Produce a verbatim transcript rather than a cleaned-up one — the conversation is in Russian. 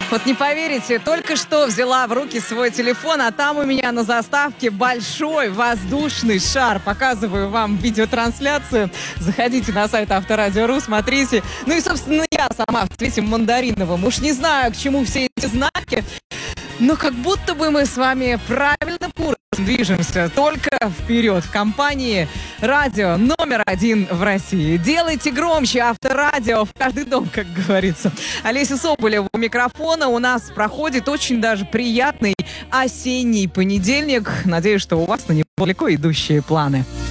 Вот не поверите, только что взяла в руки свой телефон, а там у меня на заставке большой воздушный шар. Показываю вам видеотрансляцию. Заходите на сайт Авторадио.ру, смотрите. Ну и, собственно, я сама в цвете мандариновом. Уж не знаю, к чему все эти знаки, но как будто бы мы с вами правильным курсом движемся. Только вперед. В компании радио номер один в России. Делайте громче Авторадио в каждый дом, как говорится. Олеся Соболева у микрофона. У нас проходит очень даже приятный осенний понедельник. Надеюсь, что у вас на него далеко идущие планы.